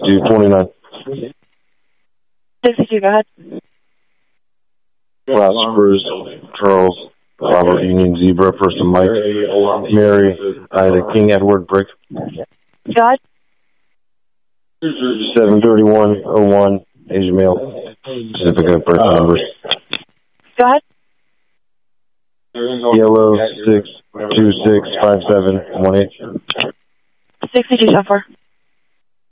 6229. 62, go ahead. Spurs, Charles, Robert, Union, Zebra, person Mike, Mary, Ida, King, Edward, Brick. Go ahead. 73101, Asia male, Pacific of birth numbers. Go ahead. Yellow 6265718. 62, 10-4.